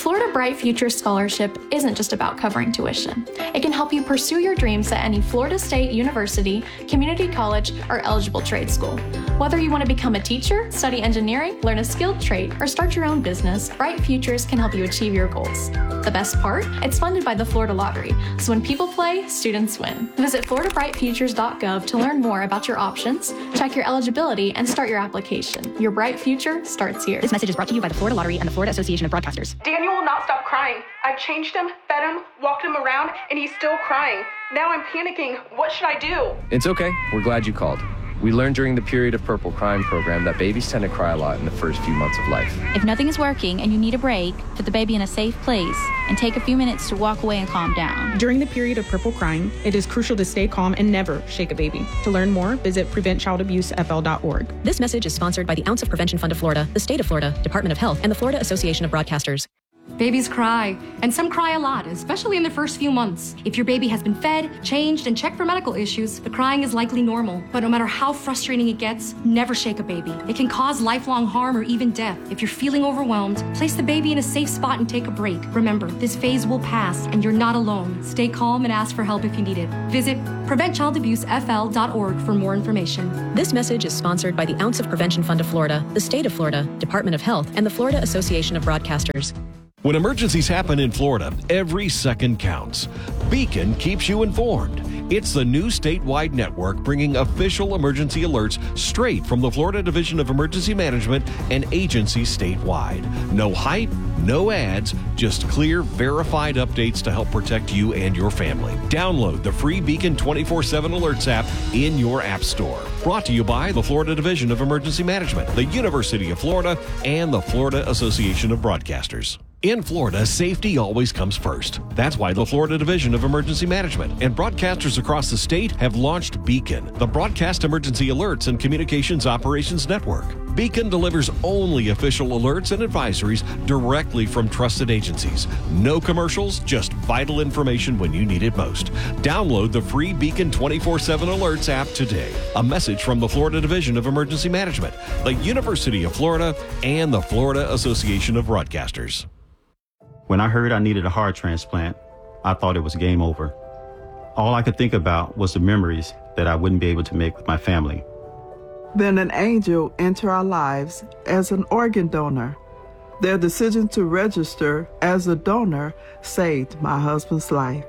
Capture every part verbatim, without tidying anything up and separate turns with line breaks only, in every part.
The Florida Bright Future Scholarship isn't just about covering tuition. It can help you pursue your dreams at any Florida State University, community college, or eligible trade school. Whether you want to become a teacher, study engineering, learn a skilled trade, or start your own business, Bright Futures can help you achieve your goals. The best part? It's funded by the Florida Lottery, so when people play, students win. Visit florida bright futures dot gov to learn more about your options, check your eligibility, and start your application. Your bright future starts here.
This message is brought to you by the Florida Lottery and the Florida Association of Broadcasters.
Daniel will not stop crying. I've changed him, fed him, walked him around, and he's still crying. Now I'm panicking. What should I do?
It's okay. We're glad you called. We learned during the Period of Purple Crying program that babies tend to cry a lot in the first few months of life.
If nothing is working and you need a break, put the baby in a safe place and take a few minutes to walk away and calm down.
During the period of purple crying, it is crucial to stay calm and never shake a baby. To learn more, visit prevent child abuse f l dot org.
This message is sponsored by the Ounce of Prevention Fund of Florida, the State of Florida, Department of Health, and the Florida Association of Broadcasters.
Babies cry, and some cry a lot, especially in the first few months. If your baby has been fed, changed, and checked for medical issues, the crying is likely normal. But no matter how frustrating it gets, never shake a baby. It can cause lifelong harm or even death. If you're feeling overwhelmed, place the baby in a safe spot and take a break. Remember, this phase will pass, and you're not alone. Stay calm and ask for help if you need it. Visit prevent child abuse f l dot org for more information.
This message is sponsored by the Ounce of Prevention Fund of Florida, the State of Florida, Department of Health, and the Florida Association of Broadcasters.
When emergencies happen in Florida, every second counts. Beacon keeps you informed. It's the new statewide network bringing official emergency alerts straight from the Florida Division of Emergency Management and agencies statewide. No hype, no ads, just clear, verified updates to help protect you and your family. Download the free Beacon twenty-four seven Alerts app in your app store. Brought to you by the Florida Division of Emergency Management, the University of Florida, and the Florida Association of Broadcasters. In Florida, safety always comes first. That's why the Florida Division of Emergency Management and broadcasters across the state have launched Beacon, the Broadcast Emergency Alerts and Communications Operations Network. Beacon delivers only official alerts and advisories directly from trusted agencies. No commercials, just vital information when you need it most. Download the free Beacon twenty-four seven Alerts app today. A message from the Florida Division of Emergency Management, the University of Florida, and the Florida Association of Broadcasters.
When I heard I needed a heart transplant, I thought it was game over. All I could think about was the memories that I wouldn't be able to make with my family.
Then an angel entered our lives as an organ donor. Their decision to register as a donor saved my husband's life.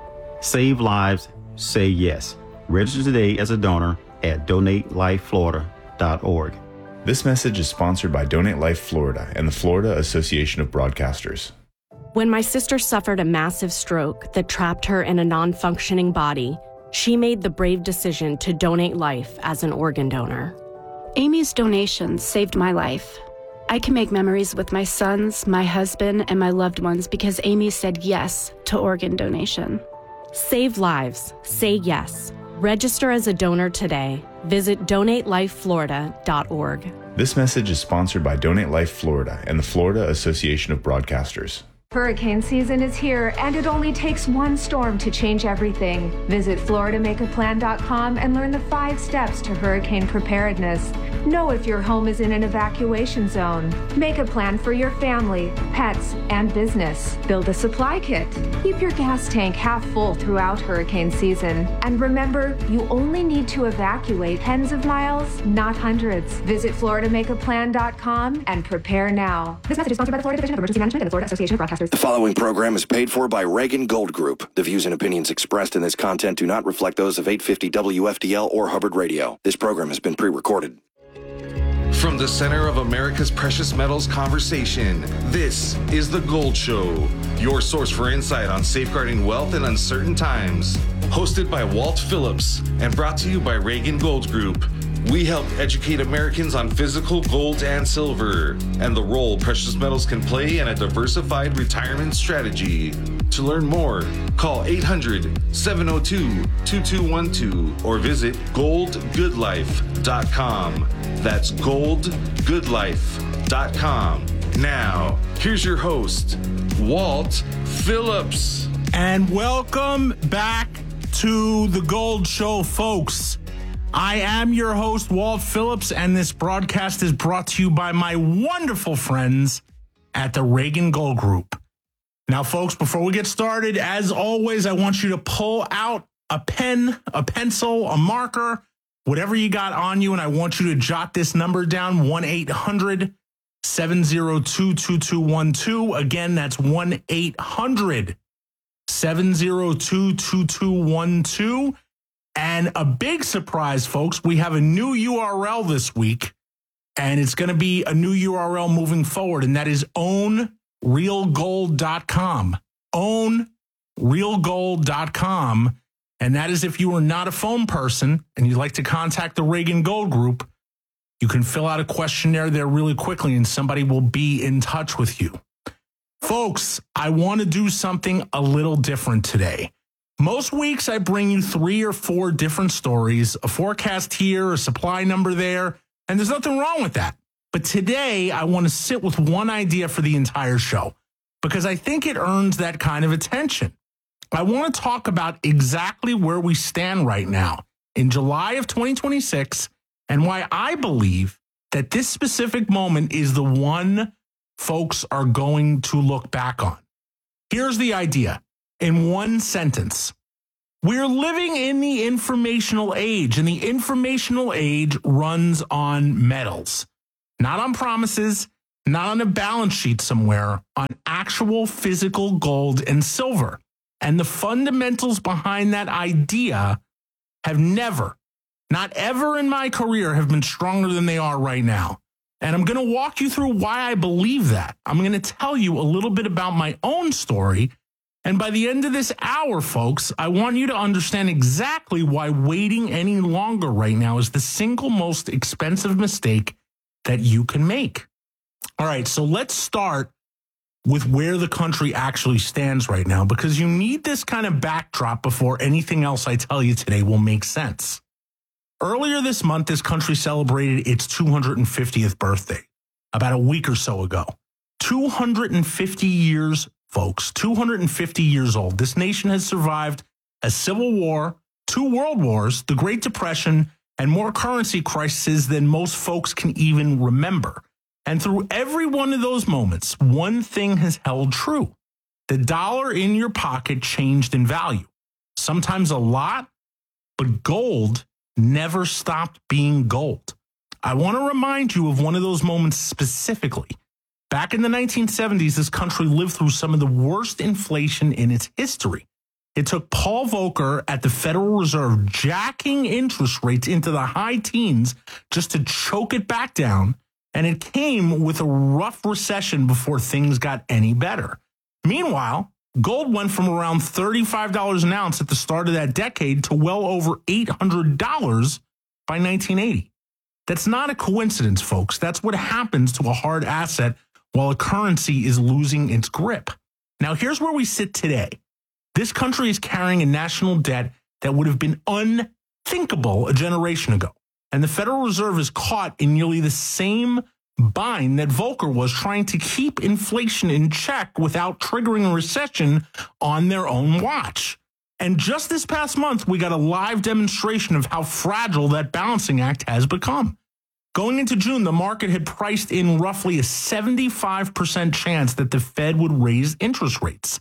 Save lives, say yes. Register today as a donor at donate life florida dot org.
This message is sponsored by Donate Life Florida and the Florida Association of Broadcasters.
When my sister suffered a massive stroke that trapped her in a non-functioning body, she made the brave decision to donate life as an organ donor.
Amy's donation saved my life. I can make memories with my sons, my husband, and my loved ones because Amy said yes to organ donation.
Save lives. Say yes. Register as a donor today. Visit donate life florida dot org.
This message is sponsored by Donate Life Florida and the Florida Association of Broadcasters.
Hurricane season is here, and it only takes one storm to change everything. Visit florida make a plan dot com and learn the five steps to hurricane preparedness. Know if your home is in an evacuation zone. Make a plan for your family, pets, and business. Build a supply kit. Keep your gas tank half full throughout hurricane season. And remember, you only need to evacuate tens of miles, not hundreds. Visit florida make a plan dot com and prepare now.
This message is sponsored by the Florida Division of Emergency Management and the Florida Association of Broadcasters.
The following program is paid for by Reagan Gold Group. The views and opinions expressed in this content do not reflect those of eight fifty W F D L or Hubbard Radio. This program has been pre-recorded.
From the center of America's precious metals conversation, this is The Gold Show, your source for insight on safeguarding wealth in uncertain times. Hosted by Walt Phillips and brought to you by Reagan Gold Group. We help educate Americans on physical gold and silver and the role precious metals can play in a diversified retirement strategy. To learn more, call eight hundred, seven oh two, two two one two or visit gold good life dot com. That's gold good life dot com. Now, here's your host, Walt Phillips.
And welcome back to The Gold Show, folks. I am your host, Walt Phillips, and this broadcast is brought to you by my wonderful friends at the Reagan Gold Group. Now, folks, before we get started, as always, I want you to pull out a pen, a pencil, a marker, whatever you got on you, and I want you to jot this number down, one eight hundred seven oh two two two one two. Again, that's one eight hundred seven oh two two two one two. And a big surprise, folks, we have a new U R L this week, and it's going to be a new U R L moving forward, and that is own real gold dot com. own real gold dot com. And that is if you are not a phone person and you'd like to contact the Reagan Gold Group, you can fill out a questionnaire there really quickly and somebody will be in touch with you. Folks, I want to do something a little different today. Most weeks I bring you three or four different stories, a forecast here, a supply number there, and there's nothing wrong with that. But today I want to sit with one idea for the entire show because I think it earns that kind of attention. I want to talk about exactly where we stand right now in July of twenty twenty-six and why I believe that this specific moment is the one folks are going to look back on. Here's the idea in one sentence. We're living in the informational age, and the informational age runs on metals, not on promises, not on a balance sheet somewhere, on actual physical gold and silver. And the fundamentals behind that idea have never, not ever in my career, have been stronger than they are right now. And I'm going to walk you through why I believe that. I'm going to tell you a little bit about my own story. And by the end of this hour, folks, I want you to understand exactly why waiting any longer right now is the single most expensive mistake that you can make. All right, so let's start with where the country actually stands right now, because you need this kind of backdrop before anything else I tell you today will make sense. Earlier this month, this country celebrated its two hundred fiftieth birthday, about a week or so ago. two hundred fifty years, folks, two hundred fifty years old. This nation has survived a civil war, two world wars, the Great Depression, and more currency crises than most folks can even remember. And through every one of those moments, one thing has held true. The dollar in your pocket changed in value, sometimes a lot, but gold never stopped being gold. I want to remind you of one of those moments specifically. Back in the nineteen seventies, this country lived through some of the worst inflation in its history. It took Paul Volcker at the Federal Reserve jacking interest rates into the high teens just to choke it back down. And it came with a rough recession before things got any better. Meanwhile, gold went from around thirty-five dollars an ounce at the start of that decade to well over eight hundred dollars by nineteen eighty. That's not a coincidence, folks. That's what happens to a hard asset while a currency is losing its grip. Now, here's where we sit today. This country is carrying a national debt that would have been unthinkable a generation ago. And the Federal Reserve is caught in nearly the same bind that Volcker was, trying to keep inflation in check without triggering a recession on their own watch. And just this past month, we got a live demonstration of how fragile that balancing act has become. Going into June, the market had priced in roughly a seventy-five percent chance that the Fed would raise interest rates.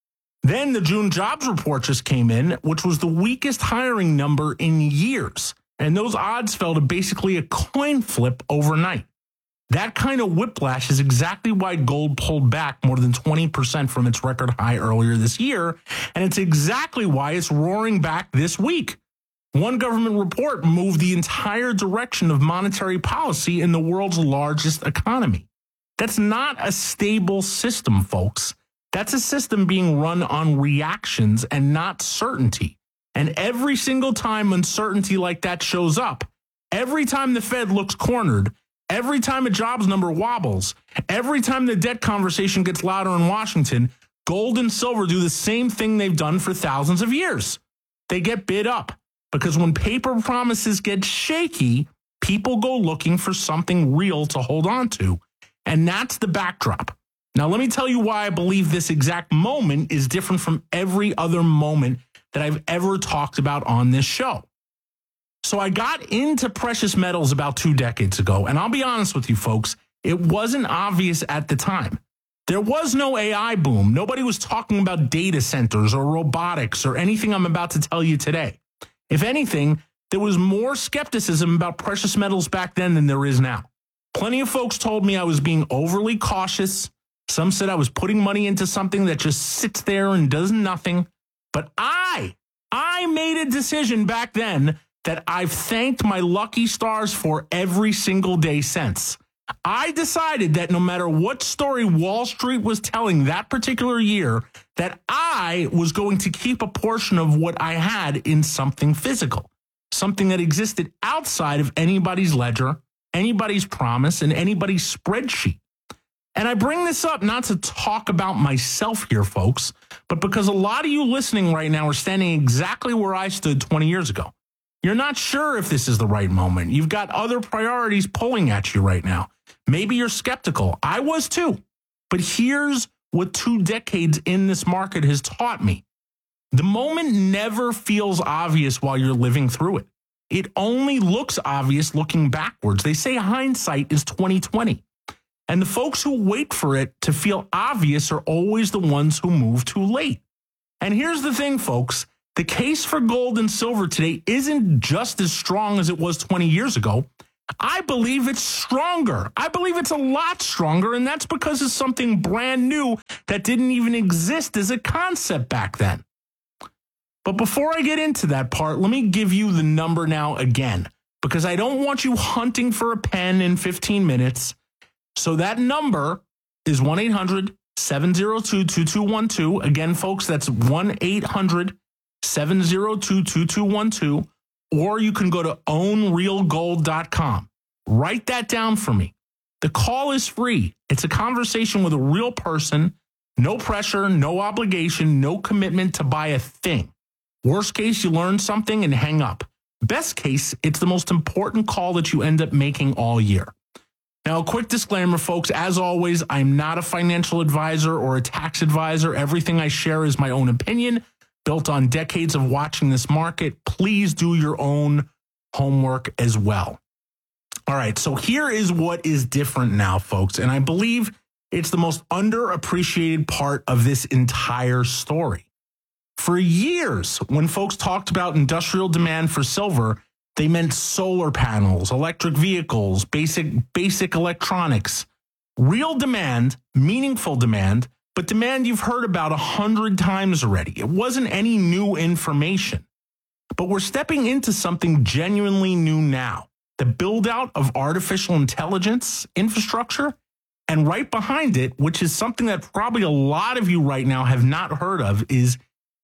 Then the June jobs report just came in, which was the weakest hiring number in years. And those odds fell to basically a coin flip overnight. That kind of whiplash is exactly why gold pulled back more than twenty percent from its record high earlier this year. And it's exactly why it's roaring back this week. One government report moved the entire direction of monetary policy in the world's largest economy. That's not a stable system, folks. That's a system being run on reactions and not certainty. And every single time uncertainty like that shows up, every time the Fed looks cornered, every time a jobs number wobbles, every time the debt conversation gets louder in Washington, gold and silver do the same thing they've done for thousands of years. They get bid up, because when paper promises get shaky, people go looking for something real to hold on to. And that's the backdrop. Now, let me tell you why I believe this exact moment is different from every other moment that I've ever talked about on this show. So I got into precious metals about two decades ago, and I'll be honest with you folks, it wasn't obvious at the time. There was no A I boom. Nobody was talking about data centers or robotics or anything I'm about to tell you today. If anything, there was more skepticism about precious metals back then than there is now. Plenty of folks told me I was being overly cautious. Some said I was putting money into something that just sits there and does nothing. But I, I made a decision back then that I've thanked my lucky stars for every single day since. I decided that no matter what story Wall Street was telling that particular year, that I was going to keep a portion of what I had in something physical, something that existed outside of anybody's ledger, anybody's promise, and anybody's spreadsheet. And I bring this up not to talk about myself here, folks, but because a lot of you listening right now are standing exactly where I stood twenty years ago. You're not sure if this is the right moment. You've got other priorities pulling at you right now. Maybe you're skeptical. I was too. But here's what two decades in this market has taught me. The moment never feels obvious while you're living through it. It only looks obvious looking backwards. They say hindsight is twenty twenty. And the folks who wait for it to feel obvious are always the ones who move too late. And here's the thing, folks. The case for gold and silver today isn't just as strong as it was twenty years ago. I believe it's stronger. I believe it's a lot stronger, and that's because it's something brand new that didn't even exist as a concept back then. But before I get into that part, let me give you the number now again, because I don't want you hunting for a pen in fifteen minutes. So that number is one eight hundred seven oh two two two one two. Again, folks, that's one eight hundred seven oh two two two one two. Or you can go to own real gold dot com. Write that down for me. The call is free. It's a conversation with a real person. No pressure, no obligation, no commitment to buy a thing. Worst case, you learn something and hang up. Best case, it's the most important call that you end up making all year. Now, a quick disclaimer, folks. As always, I'm not a financial advisor or a tax advisor. Everything I share is my own opinion, built on decades of watching this market. Please do your own homework as well. All right, so here is what is different now, folks, and I believe it's the most underappreciated part of this entire story. For years, when folks talked about industrial demand for silver, they meant solar panels, electric vehicles, basic, basic electronics. Real demand, meaningful demand, but demand you've heard about a hundred times already. It wasn't any new information. But we're stepping into something genuinely new now. The build out of artificial intelligence infrastructure, and right behind it, which is something that probably a lot of you right now have not heard of, is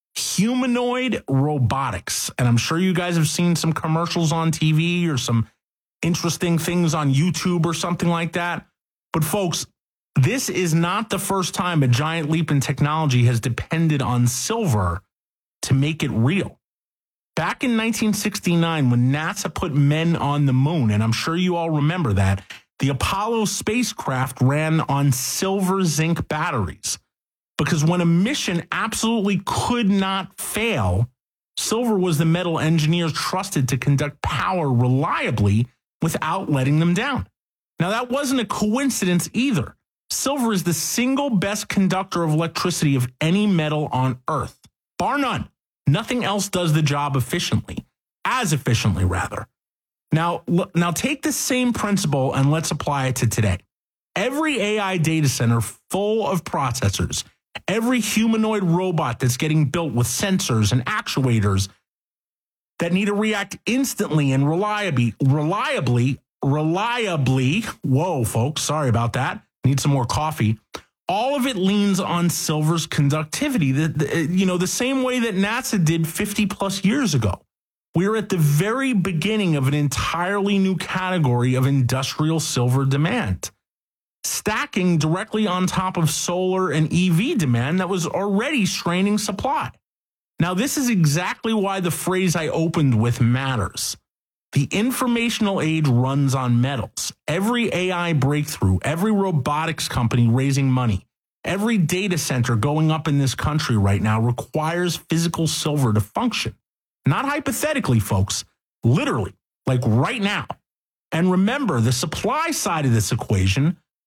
humanoid robotics. And I'm sure you guys have seen some commercials on T V or some interesting things on YouTube or something like that. But folks, this is not the first time a giant leap in technology has depended on silver to make it real. Back in nineteen sixty-nine, when NASA put men on the moon, and I'm sure you all remember that, the Apollo spacecraft ran on silver zinc batteries. Because when a mission absolutely could not fail, silver was the metal engineers trusted to conduct power reliably without letting them down. Now, that wasn't a coincidence either. Silver is the single best conductor of electricity of any metal on Earth, bar none. Nothing else does the job efficiently, as efficiently rather. Now, now take the same principle and let's apply it to today. Every A I data center full of processors, every humanoid robot that's getting built with sensors and actuators that need to react instantly and reliably, reliably, reliably, whoa, folks, sorry about that. Need some more coffee. All of it leans on silver's conductivity, the, the, you know, the same way that NASA did fifty plus years ago. We're at the very beginning of an entirely new category of industrial silver demand, stacking directly on top of solar and E V demand that was already straining supply. Now, this is exactly why the phrase I opened with matters. The informational age runs on metals. Every A I breakthrough, every robotics company raising money, every data center going up in this country right now requires physical silver to function. Not hypothetically, folks, literally, like right now. And remember, the supply side of this equation,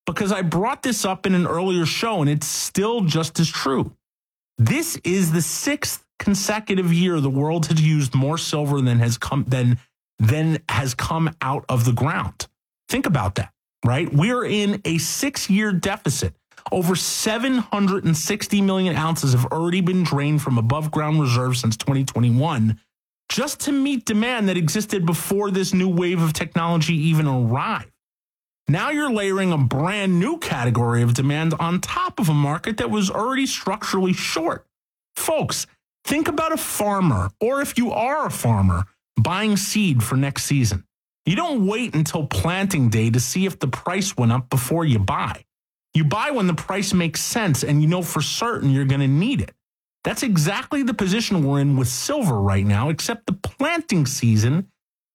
because I brought this up in an earlier show and it's still just as true. This is the sixth consecutive year the world has used more silver than has come than than has come out of the ground. Think about that, right? We're in a six-year deficit. Over seven hundred sixty million ounces have already been drained from above ground reserves since twenty twenty-one, just to meet demand that existed before this new wave of technology even arrived. Now you're layering a brand new category of demand on top of a market that was already structurally short. Folks, think about a farmer, or if you are a farmer, buying seed for next season. You don't wait until planting day to see if the price went up before you buy. You buy when the price makes sense and you know for certain you're going to need it. That's exactly the position we're in with silver right now, except the planting season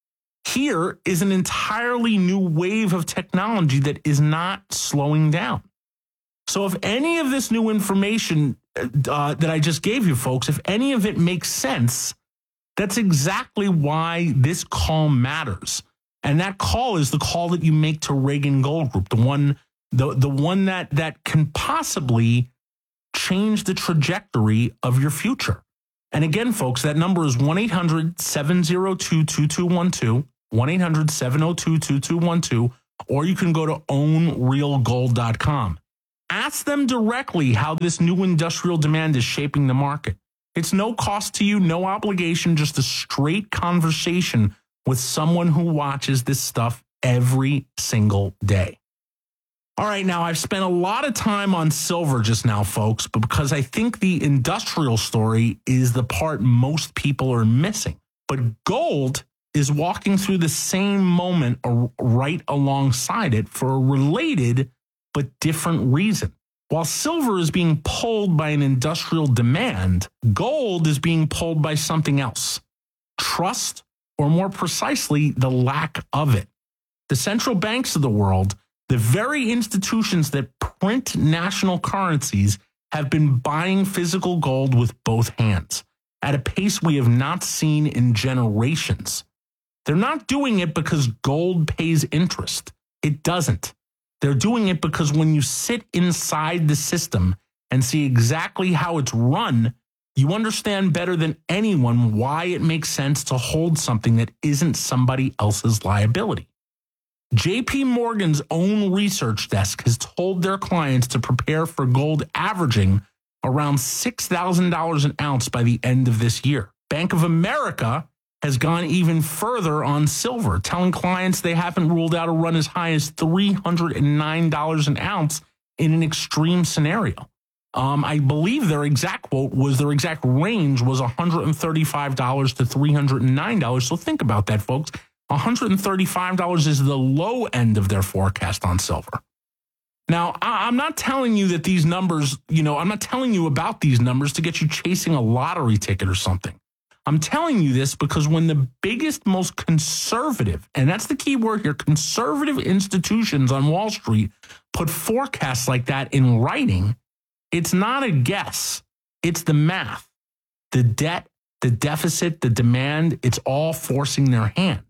here is an entirely new wave of technology that is not slowing down. So if any of this new information uh, that I just gave you, folks, if any of it makes sense, that's exactly why this call matters. And that call is the call that you make to Reagan Gold Group, the one, the, the one that, that can possibly change the trajectory of your future. And again, folks, that number is one eight hundred seven oh two two two one two, one eight hundred seven oh two two two one two, or you can go to own real gold dot com. Ask them directly how this new industrial demand is shaping the market. It's no cost to you, no obligation, just a straight conversation with someone who watches this stuff every single day. All right, now I've spent a lot of time on silver just now, folks, but because I think the industrial story is the part most people are missing. But gold is walking through the same moment right alongside it for a related but different reason. While silver is being pulled by an industrial demand, gold is being pulled by something else. Trust, or more precisely, the lack of it. The central banks of the world, the very institutions that print national currencies, have been buying physical gold with both hands at a pace we have not seen in generations. They're not doing it because gold pays interest. It doesn't. They're doing it because when you sit inside the system and see exactly how it's run, you understand better than anyone why it makes sense to hold something that isn't somebody else's liability. J P Morgan's own research desk has told their clients to prepare for gold averaging around six thousand dollars an ounce by the end of this year. Bank of America has gone even further on silver, telling clients they haven't ruled out a run as high as three hundred nine dollars an ounce in an extreme scenario. Um, I believe their exact quote was their exact range was one hundred thirty-five dollars to three hundred nine dollars. So think about that, folks. one hundred thirty-five dollars is the low end of their forecast on silver. Now, I'm not telling you that these numbers, you know, I'm not telling you about these numbers to get you chasing a lottery ticket or something. I'm telling you this because when the biggest, most conservative, and that's the key word here, conservative institutions on Wall Street put forecasts like that in writing, it's not a guess. It's the math. The debt, the deficit, the demand, it's all forcing their hand.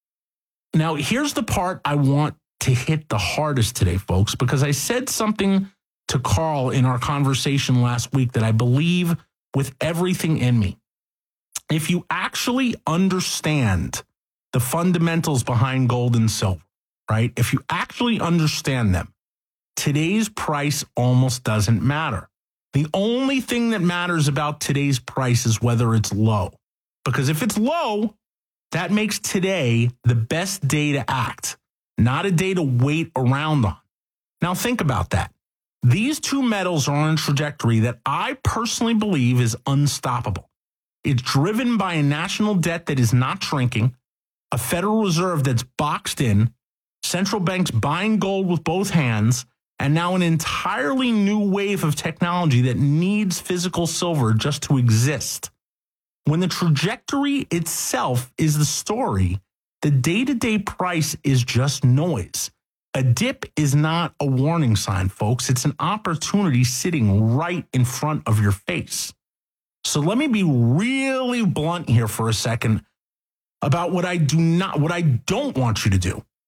Now, here's the part I want to hit the hardest today, folks, because I said something to Carl in our conversation last week that I believe with everything in me. If you actually understand the fundamentals behind gold and silver, right? If you actually understand them, today's price almost doesn't matter. The only thing that matters about today's price is whether it's low. Because if it's low, that makes today the best day to act, not a day to wait around on. Now think about that. These two metals are on a trajectory that I personally believe is unstoppable. It's driven by a national debt that is not shrinking, a Federal Reserve that's boxed in, central banks buying gold with both hands, and now an entirely new wave of technology that needs physical silver just to exist. When the trajectory itself is the story, the day-to-day price is just noise. A dip is not a warning sign, folks. It's an opportunity sitting right in front of your face. So let me be really blunt here for a second about what I do not, what I don't want you to do.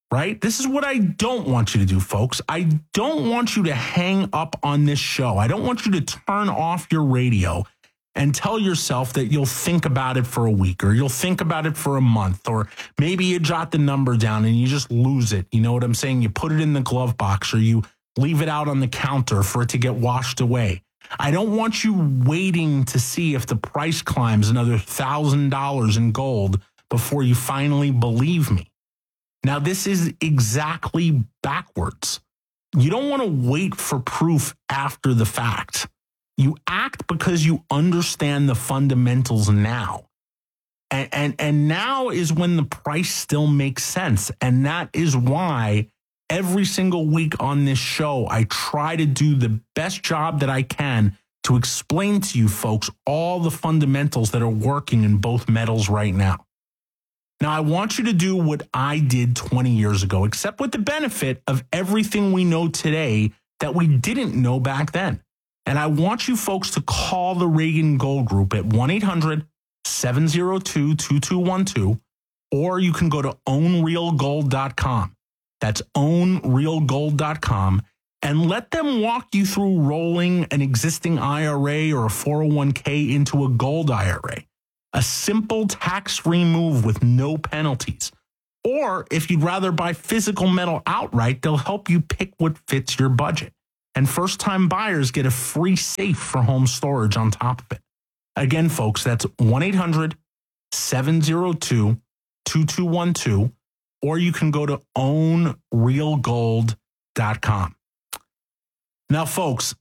right? This is what I don't want you to do, folks. I don't want you to hang up on this show. I don't want you to turn off your radio and tell yourself that you'll think about it for a week, or you'll think about it for a month, or maybe you jot the number down and you just lose it. You know what I'm saying? You put it in the glove box, or you leave it out on the counter for it to get washed away. I don't want you waiting to see if the price climbs another one thousand dollars in gold before you finally believe me. Now, this is exactly backwards. You don't want to wait for proof after the fact. You act because you understand the fundamentals now. And, and, and now is when the price still makes sense. And that is why every single week on this show, I try to do the best job that I can to explain to you folks all the fundamentals that are working in both metals right now. Now, I want you to do what I did twenty years ago, except with the benefit of everything we know today that we didn't know back then. And I want you folks to call the Reagan Gold Group at one eight hundred seven oh two two two one two, or you can go to own real gold dot com. That's own real gold dot com, and let them walk you through rolling an existing I R A or a four oh one k into a gold I R A. A simple tax-free move with no penalties. Or if you'd rather buy physical metal outright, they'll help you pick what fits your budget. And first-time buyers get a free safe for home storage on top of it. Again, folks, that's one eight hundred seven oh two two two one two, or you can go to own real gold dot com. Now, folks,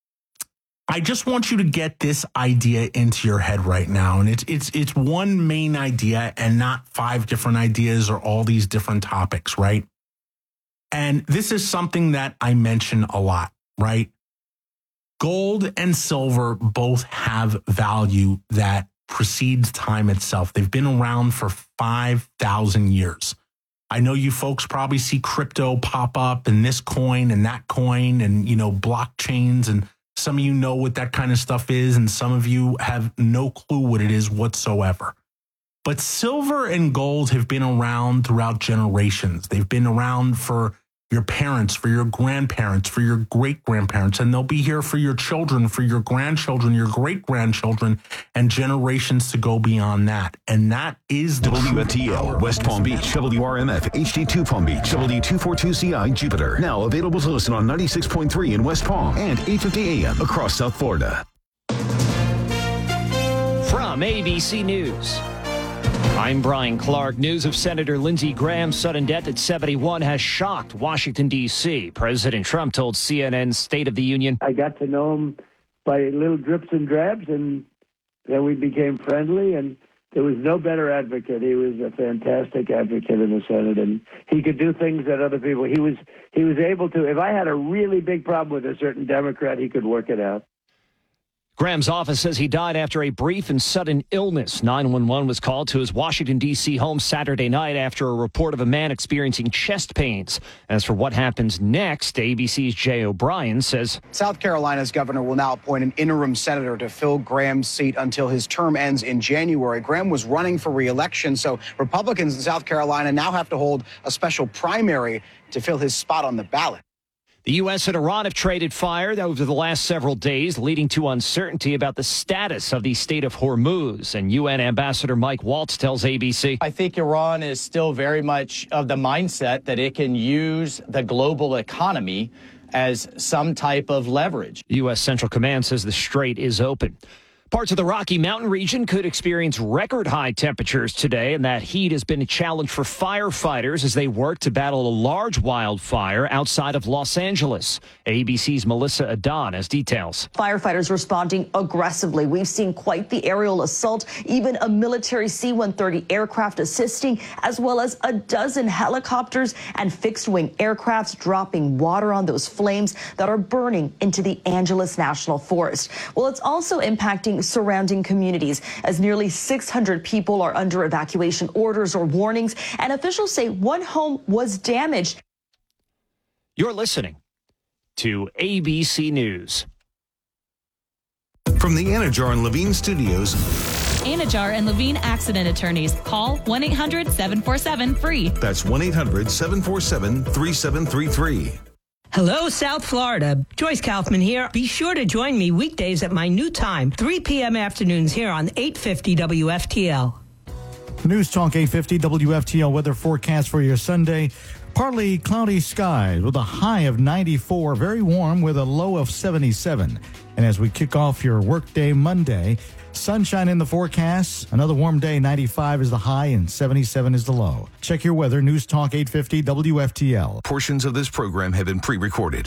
I just want you to get this idea into your head right now. And it's it's it's one main idea and not five different ideas or all these different topics, right? And this is something that I mention a lot. Right? Gold and silver both have value that precedes time itself. They've been around for five thousand years. I know you folks probably see crypto pop up and this coin and that coin and, you know, blockchains, and some of you know what that kind of stuff is, and some of you have no clue what it is whatsoever. But silver and gold have been around throughout generations. They've been around for your parents, for your grandparents, for your great-grandparents, and they'll be here for your children, for your grandchildren, your great-grandchildren, and generations to go beyond that. And that is the
W F T L, West Palm Beach, W R M F, H D two Palm Beach, W two forty-two C I, Jupiter. Now available to listen on ninety-six point three in West Palm and eight fifty A M across South Florida.
From A B C News, I'm Brian Clark. News of Senator Lindsey Graham's sudden death at seventy-one has shocked Washington, D C President Trump told C N N's State of the Union,
I got to know him by little drips and drabs, and then we became friendly, and there was no better advocate. He was a fantastic advocate in the Senate, and he could do things that other people, he was, he was able to, if I had a really big problem with a certain Democrat, he could work it out.
Graham's office says he died after a brief and sudden illness. nine one one was called to his Washington, D C home Saturday night after a report of a man experiencing chest pains. As for what happens next, A B C's Jay O'Brien says
South Carolina's governor will now appoint an interim senator to fill Graham's seat until his term ends in January. Graham was running for re-election, so Republicans in South Carolina now have to hold a special primary to fill his spot on the ballot.
The U S and Iran have traded fire over the last several days, leading to uncertainty about the status of the Strait of Hormuz. And U N Ambassador Mike Waltz tells A B C,
I think Iran is still very much of the mindset that it can use the global economy as some type of leverage.
U S Central Command says the strait is open. Parts of the Rocky Mountain region could experience record high temperatures today, and that heat has been a challenge for firefighters as they work to battle a large wildfire outside of Los Angeles. A B C's Melissa Adon has details.
Firefighters responding aggressively. We've seen quite the aerial assault, even a military C one thirty aircraft assisting, as well as a dozen helicopters and fixed-wing aircrafts dropping water on those flames that are burning into the Angeles National Forest. Well, it's also impacting surrounding communities as nearly six hundred people are under evacuation orders or warnings, and officials say one home was damaged.
You're listening to A B C News.
From the Anajar and Levine Studios,
Anajar and Levine Accident Attorneys. Call one eight hundred seven four seven free.
That's one eight hundred seven four seven three seven three three.
Hello, South Florida. Joyce Kaufman here. Be sure to join me weekdays at my new time, three p.m. afternoons here on eight fifty W F T L.
News Talk eight fifty W F T L weather forecast for your Sunday. Partly cloudy skies with a high of ninety-four, very warm with a low of seventy-seven. And as we kick off your workday Monday, sunshine in the forecast. Another warm day, ninety-five is the high and seventy-seven is the low. Check your weather, News Talk eight fifty W F T L.
Portions of this program have been pre-recorded.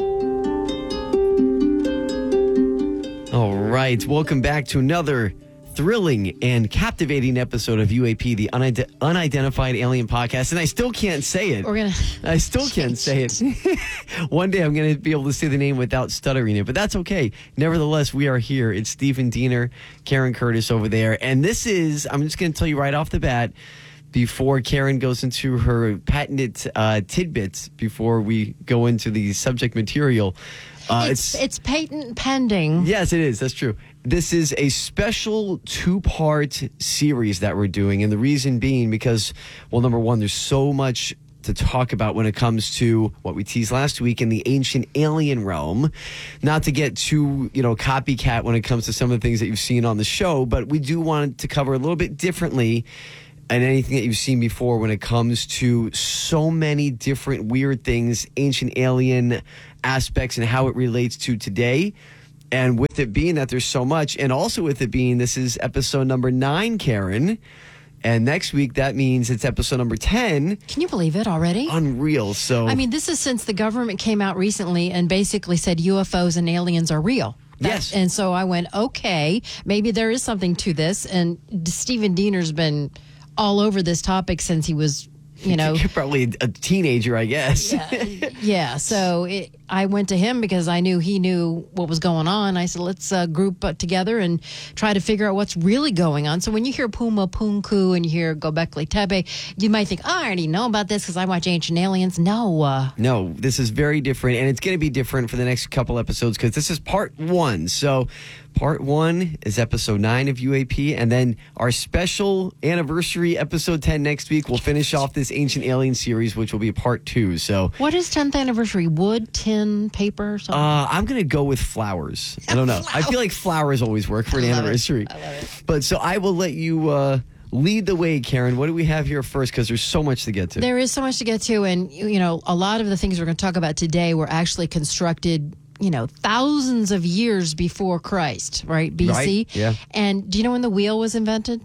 All right, welcome back to another thrilling and captivating episode of U A P, the unide- Unidentified Alien Podcast. And I still can't say it.
We're gonna.
I still can't say it. One day I'm going to be able to say the name without stuttering it, but that's okay. Nevertheless, we are here. It's Stephen Diener, Karen Curtis over there. And this is, I'm just going to tell you right off the bat, before Karen goes into her patented uh, tidbits, before we go into the subject material. Uh,
it's,
it's
it's patent pending.
Yes, it is. That's true. This is a special two-part series that we're doing, and the reason being because, well, number one, there's so much to talk about when it comes to what we teased last week in the ancient alien realm. Not to get too, you know, copycat when it comes to some of the things that you've seen on the show, but we do want to cover a little bit differently and anything that you've seen before when it comes to so many different weird things, ancient alien aspects, and how it relates to today. And with it being that there's so much, and also with it being this is episode number nine, Karen, and next week that means it's episode number ten.
Can you believe it already?
Unreal. So
I mean, this is since the government came out recently and basically said U F Os and aliens are real. That,
yes.
And so I went, okay, maybe there is something to this. And Stephen Diener's been all over this topic since he was, you know,
probably a teenager, I guess.
Yeah. yeah so it, I went to him because I knew he knew what was going on. I said, let's uh, group uh, together and try to figure out what's really going on. So when you hear Puma Punku and you hear Gobekli Tepe, you might think, oh, I already know about this because I watch Ancient Aliens. No. Uh,
no, this is very different, and it's going to be different for the next couple episodes because this is part one. So part one is episode nine of U A P, and then our special anniversary episode ten next week. We'll finish off this Ancient Alien series, which will be part two. So
what is tenth anniversary? Wood, tin, paper, or something?
Uh, I'm going to go with flowers. I don't know. I feel like flowers always work for an anniversary.
It. I love it.
But so I will let you uh, lead the way, Karen. What do we have here first? Because there's so much to get to.
There is so much to get to, and you know, a lot of the things we're going to talk about today were actually constructed, you know, thousands of years before Christ, right? B C.
Right, yeah.
And do you know when the wheel was invented?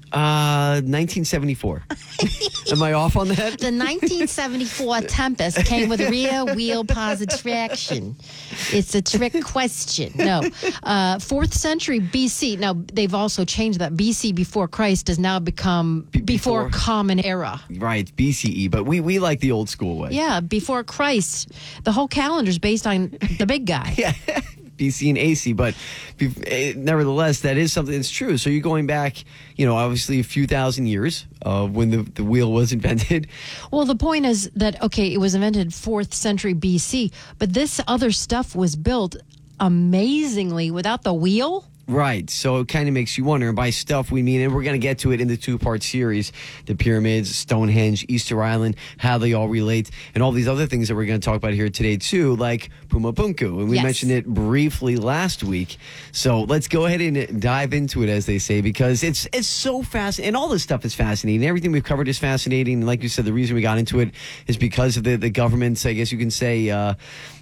Uh, nineteen seventy-four. Am I off on that?
The nineteen seventy-four Tempest came with rear wheel positive traction. It's a trick question. No. Uh, fourth century B C. Now, they've also changed that. B C before Christ has now become B- before, before Common Era.
Right, B C E. But we, we like the old school way.
Yeah, before Christ. The whole calendar's based on the big guy.
Yeah. B C and A C, but nevertheless, that is something that's true. So you're going back, you know, obviously a few thousand years uh, when the, the wheel was invented.
Well, the point is that, okay, it was invented fourth century B C, but this other stuff was built amazingly without the wheel.
Right. So it kind of makes you wonder. And by stuff, we mean, and we're going to get to it in the two-part series, the pyramids, Stonehenge, Easter Island, how they all relate, and all these other things that we're going to talk about here today, too, like Puma Punku. And we
Yes.
mentioned it briefly last week. So let's go ahead and dive into it, as they say, because it's it's so fascinating. And all this stuff is fascinating. Everything we've covered is fascinating. And like you said, the reason we got into it is because of the, the government's, I guess you can say, uh,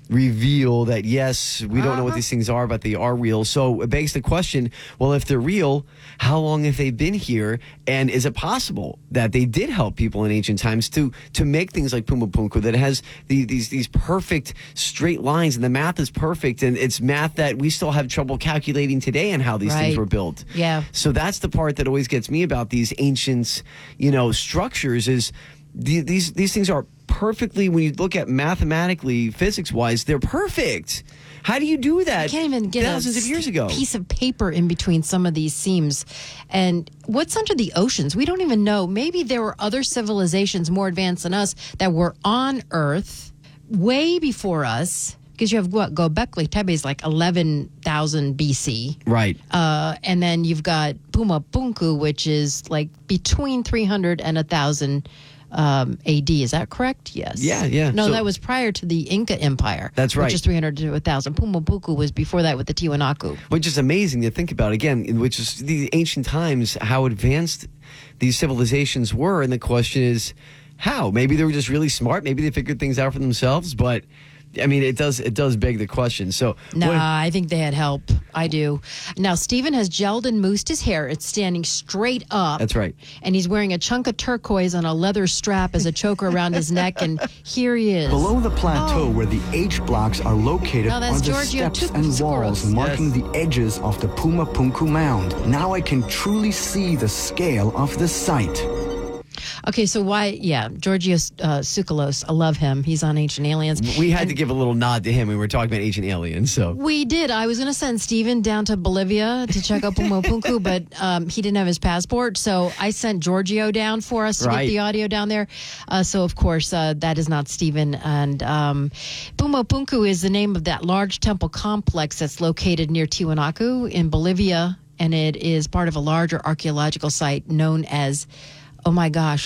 reveal that, yes, we don't know what these things are, but they are real. So it begs the question, well, if they're real, how long have they been here? And is it possible that they did help people in ancient times to to make things like Puma Punku that has the, these these perfect straight lines, and the math is perfect, and it's math that we still have trouble calculating today and how these
Right.
things were built.
Yeah.
So that's the part that always gets me about these ancient, you know, structures is the, these these things are perfectly, when you look at mathematically, physics-wise, they're perfect. How do you do that?
You can't even get
thousands
a
of years ago.
piece of paper in between some of these seams. And what's under the oceans? We don't even know. Maybe there were other civilizations more advanced than us that were on Earth way before us. because you have what Göbekli Tepe is like eleven thousand B C,
right?
Uh, and then you've got Puma Punku, which is like between three hundred and one thousand um, A D. Is that correct? Yes.
Yeah, yeah.
No,
So-
that was prior to the Inca Empire.
That's right.
Which is three hundred to one thousand. Puma Punku was before that with the Tiwanaku.
Which is amazing to think about, again, in which is the ancient times, how advanced these civilizations were. And the question is, how? Maybe they were just really smart. Maybe they figured things out for themselves. But, I mean, it does it does beg the question. So,
Nah,
what-
I think they had help. I do. Now, Stephen has gelled and moosed his hair. It's standing straight up.
That's right.
And he's wearing a chunk of turquoise on a leather strap as a choker around his neck. And here he is.
Below the plateau where the H blocks are located
No,
are
that's
the
Giorgio
steps and
Tsoukalos.
walls marking the edges of the Puma Punku mound. Now I can truly see the scale of the site.
Okay, so why? Yeah, Giorgio uh, Tsoukalos. I love him. He's on Ancient Aliens.
we had to give a little nod to him when we were talking about ancient aliens. So,
We did. I was going to send Steven down to Bolivia to check out Puma Punku, but um, he didn't have his passport. So I sent Giorgio down for us to
Right.
get the audio down there. Uh, so, of course, uh, that is not Steven. And um, Puma Punku is the name of that large temple complex that's located near Tiwanaku in Bolivia. And it is part of a larger archaeological site known as, oh my gosh,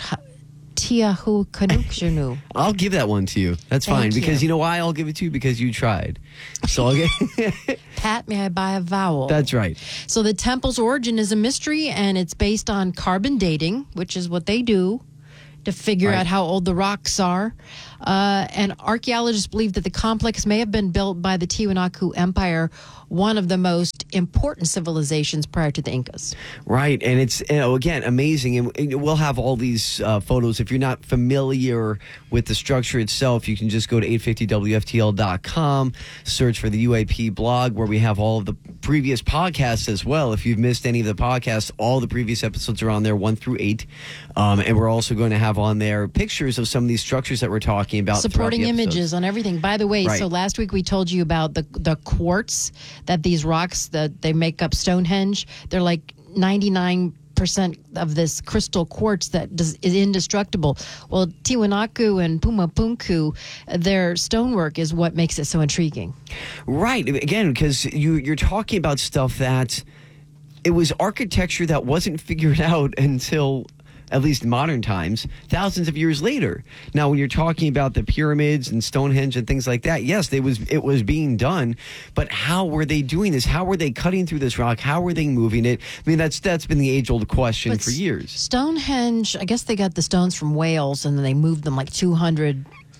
Tiahuanacu.
I'll give that one to you. That's
Thank
fine. Because
you.
you know why I'll give it to you? Because you tried. So I'll get.
Pat, may I buy a vowel?
That's right.
So the temple's origin is a mystery, and it's based on carbon dating, which is what they do to figure
Right.
out how old the rocks are. Uh, and archaeologists believe that the complex may have been built by the Tiwanaku Empire, one of the most important civilizations prior to the Incas.
Right, and it's, you know, again, amazing, and and we'll have all these uh, photos. If you're not familiar with the structure itself, you can just go to eight fifty W F T L dot com, search for the U A P blog, where we have all of the previous podcasts as well. If you've missed any of the podcasts, all the previous episodes are on there, one through eight, um, and we're also going to have on there pictures of some of these structures that we're talking about. throughout
Supporting
the episodes.
images on everything. By the way,
Right.
so last week we told you about the the quartz that these rocks that they make up Stonehenge. They're like ninety-nine percent of this crystal quartz that does, is indestructible. Well, Tiwanaku and Puma Punku, their stonework is what makes it so intriguing.
Right, again, because you, you're talking about stuff that it was architecture that wasn't figured out until at least modern times, thousands of years later. Now, when you're talking about the pyramids and Stonehenge and things like that, yes, they was it was being done, but how were they doing this? How were they cutting through this rock? How were they moving it? I mean, that's that's been the age-old question
But
for years.
Stonehenge, I guess they got the stones from Wales and then they moved them like two hundred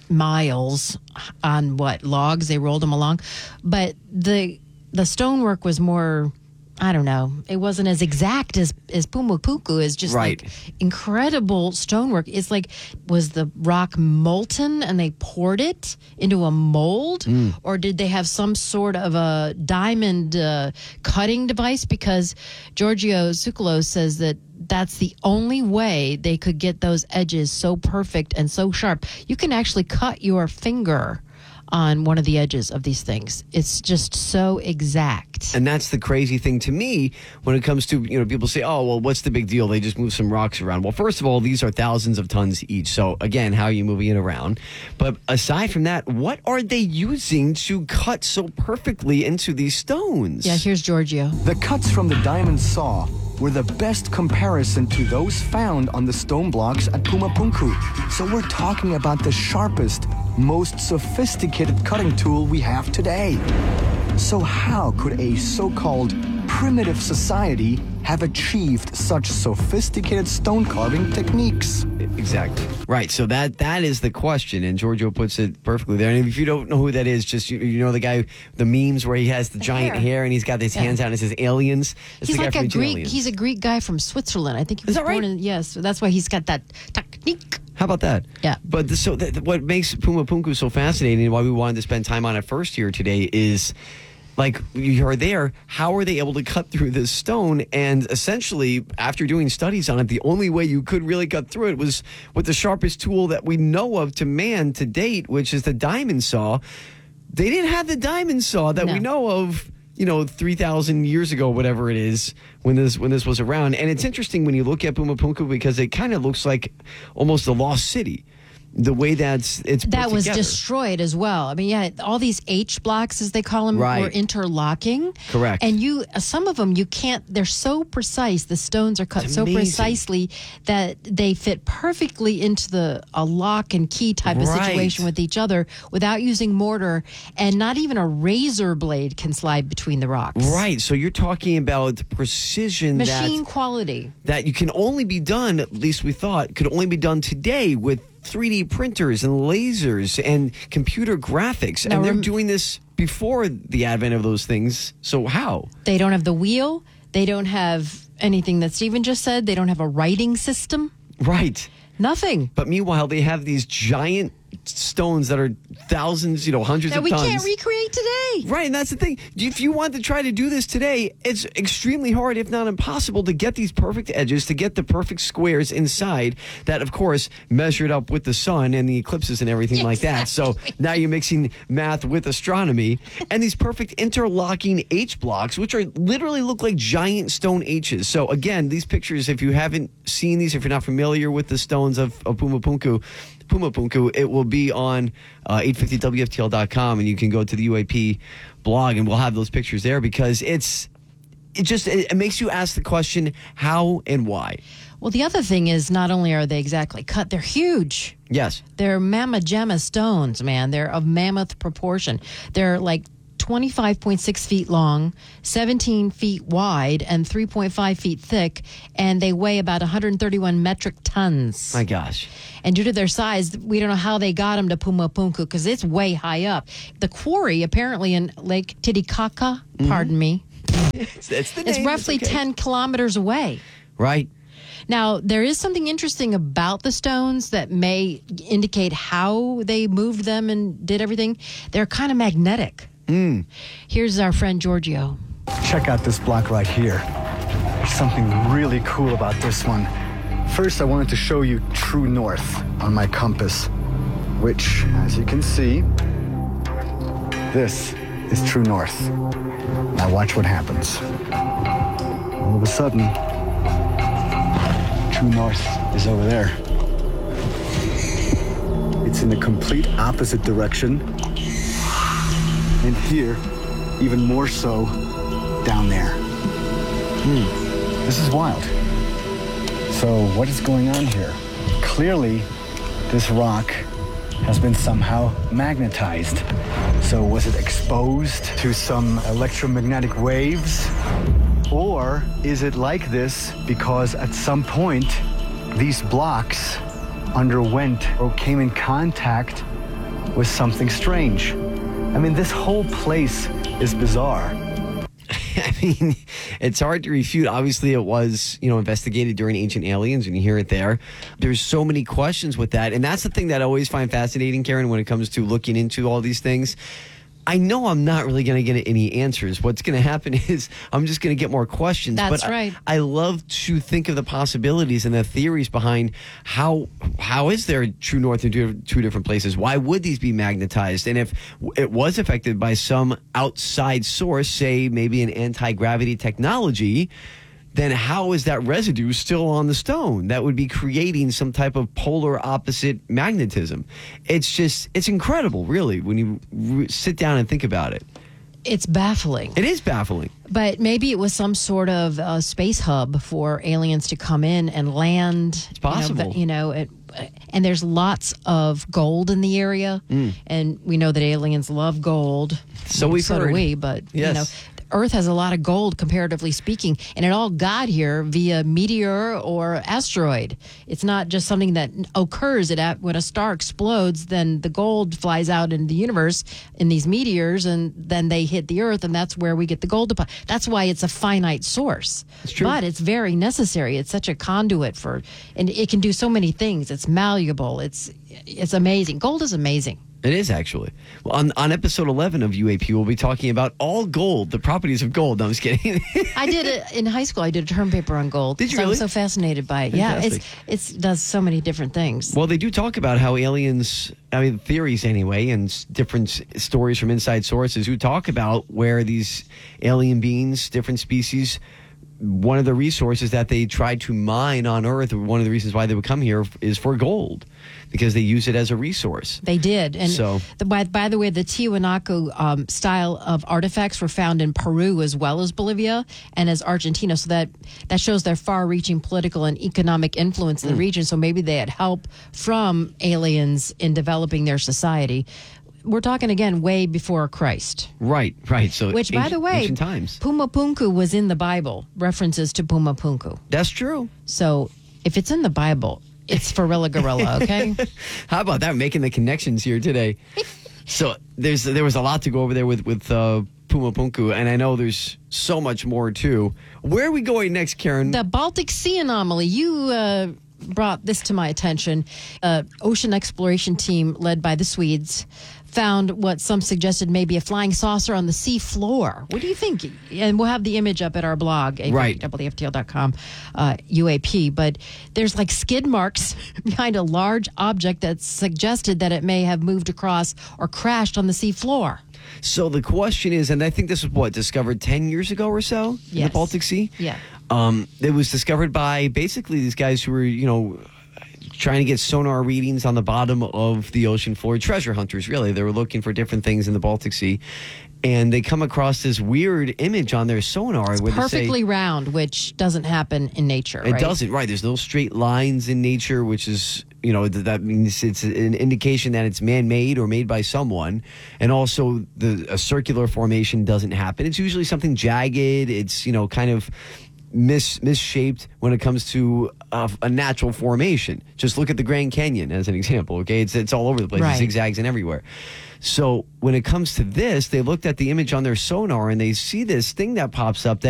miles on what, logs? They rolled them along. But the the stonework was more, I don't know, it wasn't as exact as, as Puma Punku is, just
Right.
like incredible stonework. It's like, was the rock molten and they poured it into a mold?
Mm.
Or did they have some sort of a diamond uh, cutting device? Because Giorgio Tsoukalos says that that's the only way they could get those edges so perfect and so sharp. You can actually cut your finger on one of the edges of these things. It's just so exact.
And that's the crazy thing to me when it comes to, you know, people say, oh, well, what's the big deal? They just move some rocks around. Well, first of all, these are thousands of tons each. So, again, how are you moving it around? But aside from that, what are they using to cut so perfectly into these stones?
Yeah, here's Giorgio.
The cuts from the diamond saw were the best comparison to those found on the stone blocks at Puma Punku. So we're talking about the sharpest, most sophisticated cutting tool we have today. So how could a so-called primitive society have achieved such sophisticated stone carving techniques?
Exactly. Right. So that that is the question, and Giorgio puts it perfectly there. And if you don't know who that is, just you, you know the guy, the memes where he has the, giant
hair.
hair. and he's got his
Yeah.
hands out and it says aliens. It's
He's
the guy
like
from
a
Ancient
Greek.
Aliens.
He's a Greek guy from Switzerland. I think he was
Is that
born
right?
in. Yes, that's why he's got that technique.
How about that?
Yeah.
But the, so th- what makes Puma Punku so fascinating and why we wanted to spend time on it first here today is, like, you are there, how are they able to cut through this stone? And essentially, after doing studies on it, the only way you could really cut through it was with the sharpest tool that we know of to man to date, which is the diamond saw. They didn't have the diamond saw that
No.
we know of, you know, three thousand years ago, whatever it is, when this when this was around. And it's interesting when you look at Puma Punku because it kind of looks like almost a lost city. the way that's it's put
that was
together.
destroyed as well. I mean, yeah, all these H blocks, as they call them,
Right.
were interlocking.
Correct.
And you, some of them, you can't. They're so precise. The stones are cut
It's
so
amazing.
precisely that they fit perfectly into the a lock and key type of
Right.
situation with each other without using mortar, and not even a razor blade can slide between the rocks.
Right. So you're talking about precision
Machine
that
quality.
that you can only be done, at least we thought, could only be done today with three D printers and lasers and computer graphics.
Now
and they're
rem-
doing this before the advent of those things. So how?
They don't have the wheel. They don't have anything that Stephen just said. They don't have a writing system.
Right.
Nothing.
But meanwhile, they have these giant stones that are thousands, you know, hundreds
That
of
we
tons.
can't recreate today.
Right, and that's the thing. If you want to try to do this today, it's extremely hard, if not impossible, to get these perfect edges, to get the perfect squares inside that, of course, measured up with the sun and the eclipses and everything like that. So now you're mixing math with astronomy. And these perfect interlocking H blocks, which are literally look like giant stone H's. So again, these pictures, if you haven't seen these, if you're not familiar with the stones of, of Puma Punku, Puma Punku, it will be on uh, eight fifty W F T L dot com, and you can go to the U A P blog, and we'll have those pictures there because it's it just it, it makes you ask the question how and why.
Well, the other thing is not only are they exactly cut, they're huge.
Yes,
They're mamma jamma stones, man. They're of mammoth proportion. They're like twenty-five point six feet long, seventeen feet wide, and three point five feet thick, and they weigh about one hundred thirty-one metric tons.
My gosh.
And due to their size, we don't know how they got them to Puma Punku because it's way high up. The quarry, apparently in Lake Titicaca, pardon me,
it's, it's, the
it's
name,
roughly
it's okay.
ten kilometers away.
Right.
Now, there is something interesting about the stones that may indicate how they moved them and did everything. They're kind of magnetic.
Mm.
Here's our friend Giorgio.
Check out this block right here. There's something really cool about this one. First, I wanted to show you true north on my compass, which, as you can see, this is true north. Now watch what happens. All of a sudden, true north is over there. It's in the complete opposite direction. And here, even more so, down there. Hmm. This is wild. So what is going on here? Clearly, this rock has been somehow magnetized. So was it exposed to some electromagnetic waves? Or is it like this because at some point, these blocks underwent or came in contact with something strange? I mean, this whole place is bizarre.
I mean, it's hard to refute. Obviously, it was, you know, investigated during Ancient Aliens, and you hear it there. There's so many questions with that. And that's the thing that I always find fascinating, Karen, when it comes to looking into all these things. I know I'm not really going to get any answers. What's going to happen is I'm just going to get more questions.
That's
but
right.
I, I love to think of the possibilities and the theories behind how how is there true north in two, two different places? Why would these be magnetized? And if it was affected by some outside source, say maybe an anti-gravity technology, then how is that residue still on the stone? That would be creating some type of polar opposite magnetism. It's just, it's incredible, really, when you re- sit down and think about it.
It's baffling.
It is baffling.
But maybe it was some sort of uh, space hub for aliens to come in and land. It's
possible.
You know, you know it, and there's lots of gold in the area.
Mm.
And we know that aliens love gold.
So we've
so
heard.
do we, but,
Yes.
you know, Earth has a lot of gold, comparatively speaking, and it all got here via meteor or asteroid. It's not just something that occurs at, when a star explodes, then the gold flies out into the universe in these meteors, and then they hit the Earth, and that's where we get the gold deposit. That's why it's a finite source.
It's true.
But it's very necessary. It's such a conduit for, and it can do so many things. It's malleable. It's it's amazing. Gold is amazing.
It is actually. Well, on, on episode eleven of U A P, we'll be talking about all gold, the properties of gold. No, I'm just kidding.
I did it in high school. I did a term paper on gold.
Did you
so I was
really?
so fascinated by it.
Fantastic.
Yeah, it's it's does so many different things.
Well, they do talk about how aliens, I mean, theories anyway, and s- different s- stories from inside sources who talk about where these alien beings, different species, one of the resources that they tried to mine on Earth, one of the reasons why they would come here is for gold, because they use it as a resource.
They did. And
so,
the, by, by the way, the Tiwanaku um, style of artifacts were found in Peru as well as Bolivia and as Argentina. So that, that shows their far-reaching political and economic influence in the
Mm.
region. So maybe they had help from aliens in developing their society. We're talking, again, way before Christ.
Right, right. So,
Which, by
ancient-
the way,
ancient times.
Pumapunku was in the Bible, references to Pumapunku.
That's true.
So if it's in the Bible, it's for Rilla Gorilla, okay?
How about that? Making the connections here today. So there's there was a lot to go over there with with uh, Pumapunku, and I know there's so much more too. Where are we going next, Karen?
The Baltic Sea anomaly. You uh, brought this to my attention. Uh, ocean exploration team led by the Swedes found what some suggested may be a flying saucer on the sea floor. What do you think? And we'll have the image up at our blog,
Right.
W F T L dot com, uh, U A P. But there's like skid marks behind a large object that suggested that it may have moved across or crashed on the sea floor.
So the question is, and I think this was what, discovered ten years ago or so in the
Yes.
Baltic Sea?
Yeah.
Um, it was discovered by basically these guys who were, you know, trying to get sonar readings on the bottom of the ocean floor. Treasure hunters, really. They were looking for different things in the Baltic Sea. And they come across this weird image on their sonar.
It's
where they say-
perfectly round, which doesn't happen in nature,
It
right?
doesn't, right. There's no straight lines in nature, which is, you know, th- that means it's an indication that it's man-made or made by someone. And also, the a circular formation doesn't happen. It's usually something jagged. It's, you know, kind of mis misshaped when it comes to uh, a natural formation. Just look at the Grand Canyon as an example, okay? It's, it's all over the place.
Right.
It zigzags and everywhere. So when it comes to this, they looked at the image on their sonar and they see this thing that pops up that